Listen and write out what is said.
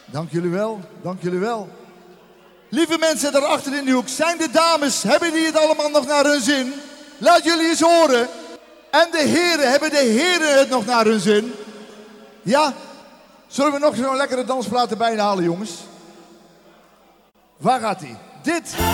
Dank jullie wel, dank jullie wel. Lieve mensen daar achter in de hoek, zijn de dames, hebben die het allemaal nog naar hun zin? Laat jullie eens horen. En de heren, hebben de heren het nog naar hun zin? Ja? Zullen we nog zo'n lekkere dansplaat erbij halen, jongens? Waar gaat ie? Dit.